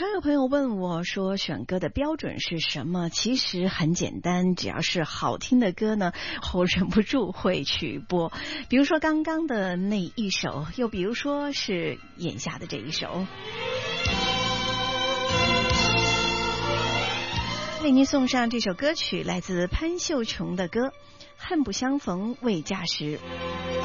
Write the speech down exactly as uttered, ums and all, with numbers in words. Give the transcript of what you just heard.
常有朋友问我说，选歌的标准是什么？其实很简单，只要是好听的歌呢，我忍不住会去播。比如说刚刚的那一首，又比如说是眼下的这一首。为您送上这首歌曲，来自潘秀琼的歌《恨不相逢未嫁时》。